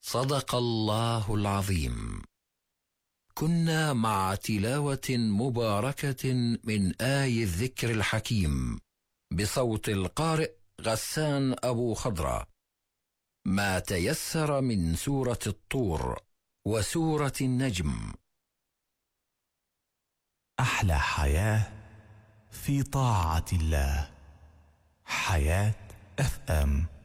صدق الله العظيم. كنا مع تلاوة مباركة من آي الذكر الحكيم بصوت القارئ غسان أبو خضرة، ما تيسر من سورة الطور وسورة النجم. أحلى حياة في طاعة الله. حياة FM.